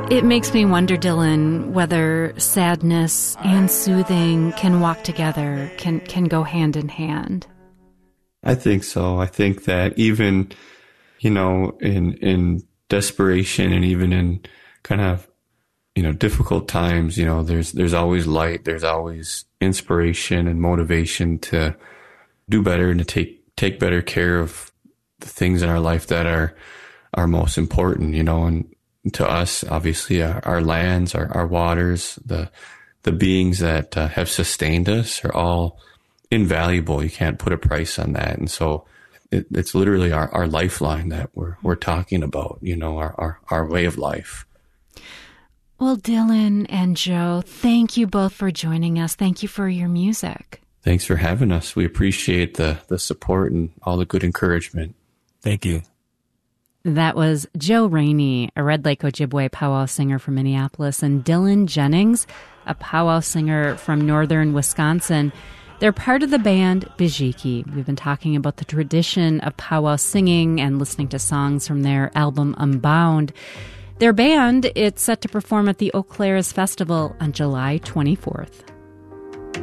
It makes me wonder, Dylan, whether sadness and soothing can walk together, can go hand in hand. I think so. I think that even, in desperation and even in kind of, difficult times, there's always light, there's always inspiration and motivation to do better and to take better care of the things in our life that are most important, and to us, obviously, our lands, our waters, the beings that have sustained us are all invaluable. You can't put a price on that. And so it's literally our lifeline that we're talking about, our way of life. Well, Dylan and Joe, thank you both for joining us. Thank you for your music. Thanks for having us. We appreciate the support and all the good encouragement. Thank you. That was Joe Rainey, a Red Lake Ojibwe powwow singer from Minneapolis, and Dylan Jennings, a powwow singer from northern Wisconsin. They're part of the band Bijiki. We've been talking about the tradition of powwow singing and listening to songs from their album Unbound. Their band, it's set to perform at the Eau Claire's Festival on July 24th.